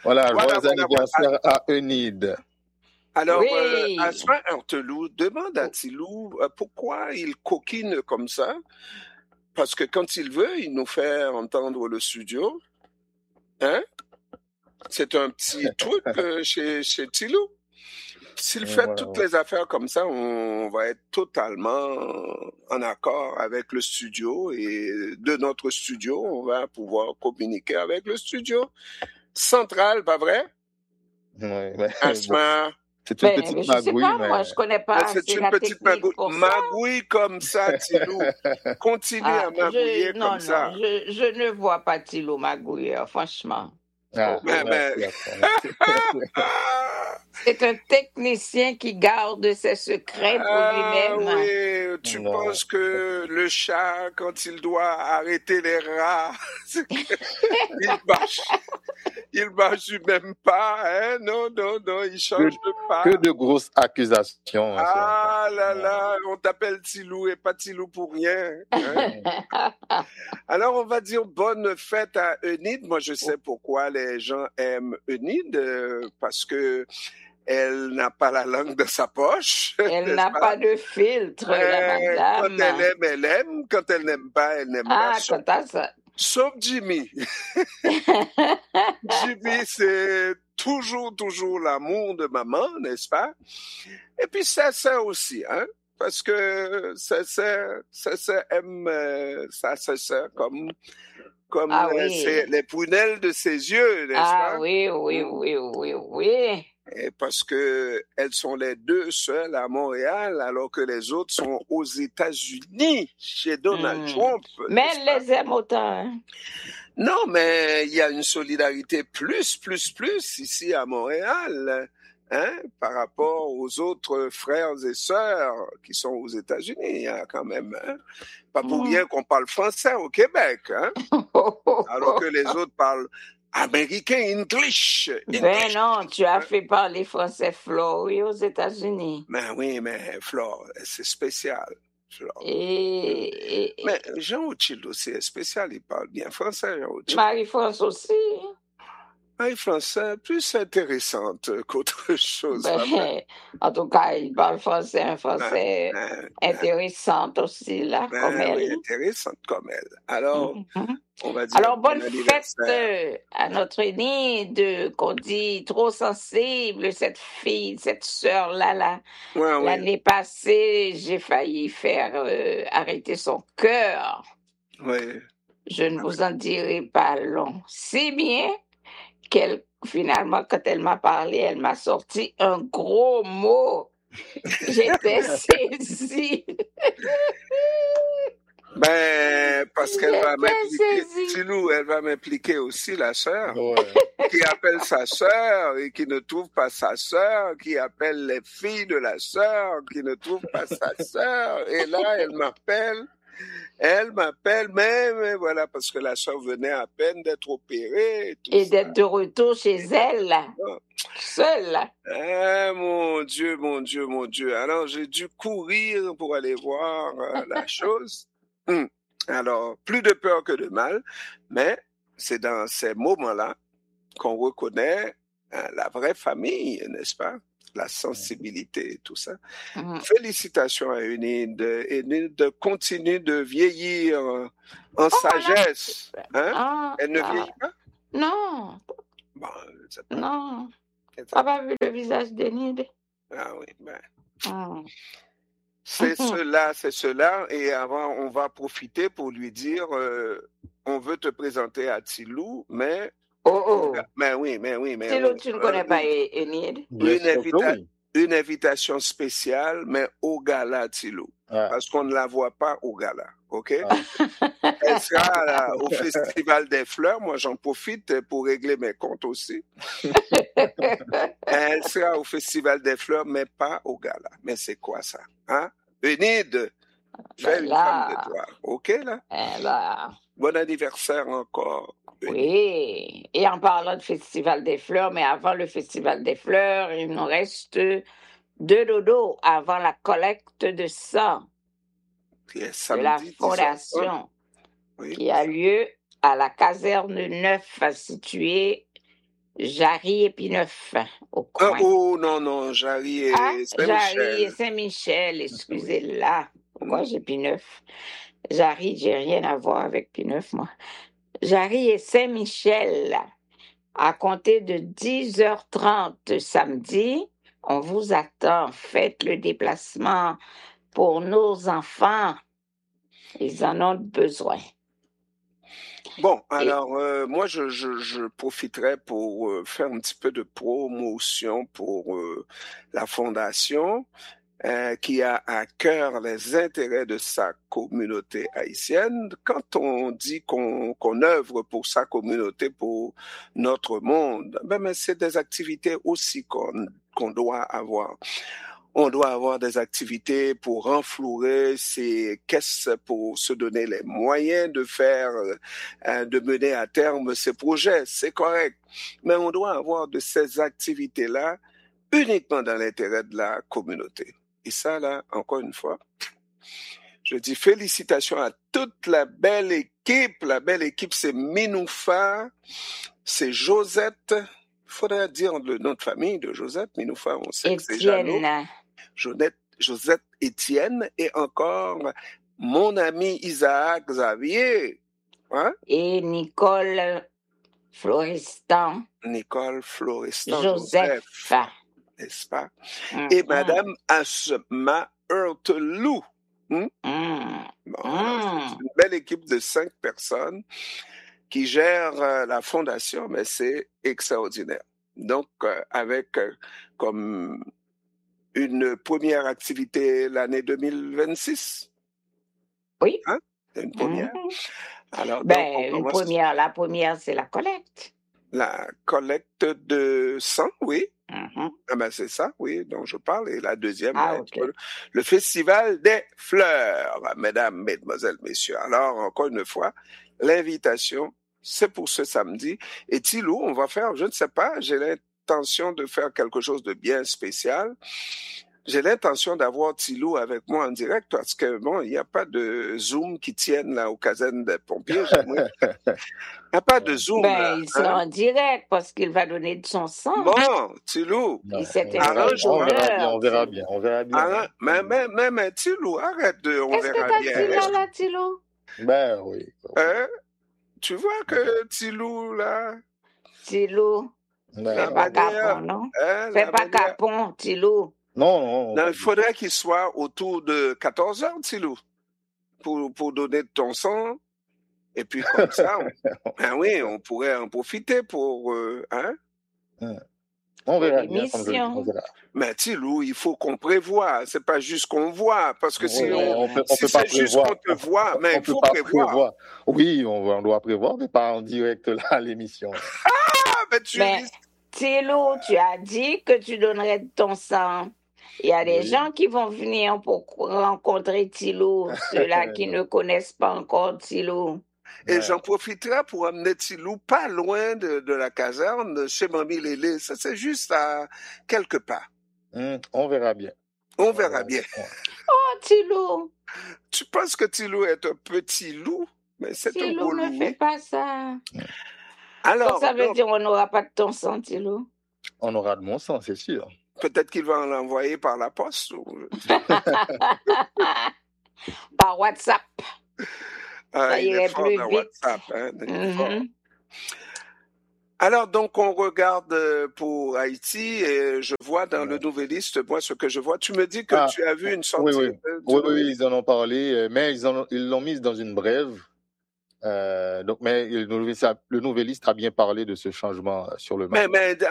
Voilà, Voilà, joyeux anniversaire à Eunide. Alors, Oui. Asma Artelou demande à Tilou pourquoi il coquine comme ça. Parce que quand il veut, il nous fait entendre le studio. Hein? C'est un petit truc chez Tilou. S'il fait toutes les affaires comme ça, on va être totalement en accord avec le studio et de notre studio, on va pouvoir communiquer avec le studio central, pas vrai? Oui, mais Asma. c'est une petite Mais je sais magouille, pas, mais... moi, je connais pas C'est assez une la petite technique pour ça. magouille comme ça, Tilou. Continue à magouiller comme ça. Non, je ne vois pas Thilo magouilleur, franchement. Ah, Mais... C'est un technicien qui garde ses secrets pour lui-même. Oui, tu penses que le chat, quand il doit arrêter les rats, il marche du même pas, hein? Non, il change de pas. Que de grosses accusations. Ah là, on t'appelle Tilou et pas Tilou pour rien. Hein? Alors, on va dire bonne fête à Eunide. Moi, je sais pourquoi les gens aiment Eunide, parce que elle n'a pas la langue de sa poche. Elle n'a pas de filtre, la madame. Quand elle aime, elle aime. Quand elle n'aime pas, elle n'aime pas. Quant à ça. Sauf Jimmy. Jimmy, c'est toujours l'amour de maman, n'est-ce pas? Et puis ça aussi, hein? Parce que ça aime sa sœur comme c'est les prunelles de ses yeux, n'est-ce pas? Oui. Et parce que elles sont les deux seules à Montréal, alors que les autres sont aux États-Unis, chez Donald Trump. Mais elle les aime autant. Hein? Non, mais il y a une solidarité plus ici à Montréal, hein, par rapport aux autres frères et sœurs qui sont aux États-Unis. Il y a quand même, hein, pas pour rien qu'on parle français au Québec, hein, alors que les autres parlent américain, English. Ben non, tu as fait parler français Flo, oui, aux États-Unis. Ben oui, mais Flo, c'est spécial. Flo. Mais Jean Ochil aussi est spécial, il parle bien français, Jean Ochil. Marie-France aussi. Marie-France est plus intéressante qu'autre chose. En tout cas, il parle français, un français intéressant aussi, là, comme elle. Oui, intéressante comme elle. Alors, on va dire... Alors, bonne fête à notre Eunide, qu'on dit trop sensible, cette fille, cette sœur-là. L'année passée, j'ai failli faire arrêter son cœur. Oui. Je ne vous en dirai pas long. Si bien qu'elle, finalement, quand elle m'a parlé, elle m'a sorti un gros mot. J'étais saisie. Ben, parce qu'elle va m'impliquer, Tilou, elle va m'impliquer aussi, la sœur, qui appelle sa sœur et qui ne trouve pas sa sœur, qui appelle les filles de la sœur, qui ne trouve pas sa sœur. Et là, elle m'appelle, mais voilà, parce que la sœur venait à peine d'être opérée. Et d'être de retour chez elle, là. Seule. Ah, mon Dieu. Alors, j'ai dû courir pour aller voir la chose. Alors, plus de peur que de mal, mais c'est dans ces moments-là qu'on reconnaît la vraie famille, n'est-ce pas? La sensibilité et tout ça. Félicitations à Eunide. Eunide continue de vieillir en sagesse. Hein? Elle ne vieillit pas? Non. Bon, non. T'as pas vu le visage d'Eunide? Ah oui, ben... C'est cela. Et avant, on va profiter pour lui dire, on veut te présenter à Tilou, mais... Mais oui. Tilou, tu ne connais pas Eunide? Une invitation spéciale, mais au gala, Tilou. Parce qu'on ne la voit pas au gala, ok? Elle sera au Festival des Fleurs. Moi, j'en profite pour régler mes comptes aussi. Elle sera au Festival des Fleurs, mais pas au gala. Mais c'est quoi ça? Hein? Eunide, fais une femme de toi. OK, là? Bon anniversaire encore. Oui. Et en parlant de Festival des Fleurs, mais avant le Festival des Fleurs, il nous reste 2 dodos avant la collecte de sang de la Fondation qui a lieu à la caserne 9 située Jarry et Pineuf, au coin. Oh, non, Jarry et Saint-Michel. Jarry et Saint-Michel, excusez-la. Pourquoi j'ai Pineuf? Jarry, j'ai rien à voir avec Pineuf, moi. Jarry et Saint-Michel, à compter de 10h30 samedi, on vous attend. Faites le déplacement pour nos enfants. Ils en ont besoin. Bon, alors, moi, je profiterai pour faire un petit peu de promotion pour la Fondation qui a à cœur les intérêts de sa communauté haïtienne. Quand on dit qu'on œuvre pour sa communauté, pour notre monde, mais c'est des activités aussi qu'on doit avoir. On doit avoir des activités pour renflouer ces caisses, pour se donner les moyens de faire, de mener à terme ces projets. C'est correct. Mais on doit avoir de ces activités-là uniquement dans l'intérêt de la communauté. Et ça, là, encore une fois, je dis félicitations à toute la belle équipe. La belle équipe, c'est Minoufa, c'est Josette. Il faudrait dire le nom de famille de Josette. Minoufa, on sait que c'est Jeannot. Josette Étienne et encore mon ami Isaac Xavier. Hein? Et Nicole Florestan. Joseph. N'est-ce pas? Et Madame Asma Hurtelou. Bon, c'est une belle équipe de 5 personnes qui gèrent la fondation, mais c'est extraordinaire. Donc, avec comme une première activité l'année 2026. Oui. Hein? C'est une première. Alors, la première, c'est la collecte. La collecte de sang, oui. C'est ça, oui, dont je parle. Et la deuxième, le Festival des fleurs, mesdames, mesdemoiselles, messieurs. Alors, encore une fois, l'invitation, c'est pour ce samedi. Et Thilou, on va faire, je ne sais pas, j'ai l'intention de faire quelque chose de bien spécial. J'ai l'intention d'avoir Thilou avec moi en direct parce que, bon, il n'y a pas de Zoom qui tienne là aux casernes des pompiers. Il n'y a pas de Zoom. Il sera en direct parce qu'il va donner de son sang. Bon, Thilou, on verra bien. Mais Thilou, arrête de on verra bien. Qu'est-ce que t'as dit là, Thilou? Oui. Tu vois que Thilou, là... Thilou, fais pas capon, non? Fais pas capon, Thilou. Non, il faudrait qu'il soit autour de 14h, Thilou, pour donner de ton sang. Et puis comme ça, on pourrait en profiter pour... On verra bien. Mais Thilou, il faut qu'on prévoie. C'est pas juste qu'on voit. Parce que si c'est juste qu'on te voit, mais il faut prévoir. Oui, on doit prévoir, mais pas en direct là à l'émission. Mais Thilou, tu as dit que tu donnerais de ton sang. Il y a des gens qui vont venir pour rencontrer Thilou, ceux-là qui ne connaissent pas encore Thilou. Et j'en profiterai pour amener Thilou pas loin de la caserne, chez Mamie Lélé. Ça, c'est juste à quelque part. On verra bien. On verra bien. Oh, Thilou! Tu penses que Thilou est un petit loup? Mais c'est un beau loup. Thilou, ne fais pas ça. Alors, ça veut dire qu'on n'aura pas de ton sang, Thilou? On aura de mon sang, c'est sûr. Peut-être qu'il va l'envoyer par la poste. Par WhatsApp. Ça irait plus vite. WhatsApp, Alors, donc, on regarde pour Haïti et je vois dans le Nouvelliste, moi, ce que je vois. Tu me dis que tu as vu une sortie. Oui, ils en ont parlé, mais ils l'ont mise dans une brève. Mais le Nouvelliste a bien parlé de ce changement sur le marché. Mais